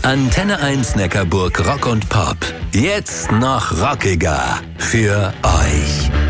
Antenne 1 Neckarburg Rock und Pop. Jetzt noch rockiger für euch.